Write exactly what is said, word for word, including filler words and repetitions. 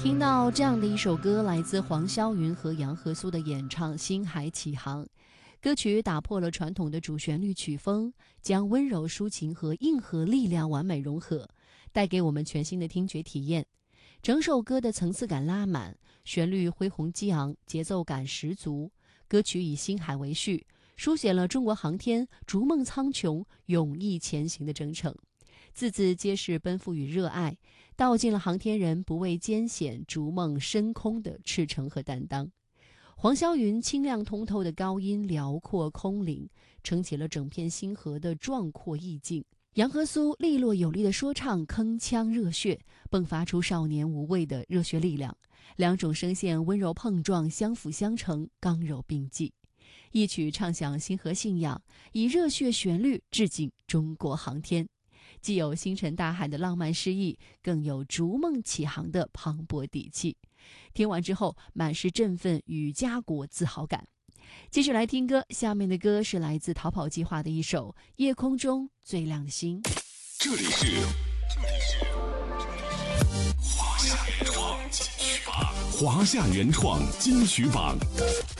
听到这样的一首歌，来自黄霄云和杨和苏的演唱《星海启航》。歌曲打破了传统的主旋律曲风，将温柔抒情和硬核力量完美融合，带给我们全新的听觉体验。整首歌的层次感拉满，旋律恢宏激昂，节奏感十足。歌曲以星海为序，书写了中国航天逐梦苍穹、勇毅前行的征程，字字皆是奔赴与热爱，道尽了航天人不畏艰险、逐梦深空的赤诚和担当。黄霄云清亮通透的高音辽阔空灵，撑起了整片星河的壮阔意境。杨和苏利落有力的说唱铿锵热血，迸发出少年无畏的热血力量。两种声线温柔碰撞，相辅相成，刚柔并济。一曲唱响星河信仰，以热血旋律致敬中国航天，既有星辰大海的浪漫诗意，更有逐梦起航的磅礴底气。听完之后，满是振奋与家国自豪感。继续来听歌，下面的歌是来自逃跑计划的一首《夜空中最亮的星》。 这里是这里是华夏原创金曲榜，华夏原创金曲榜。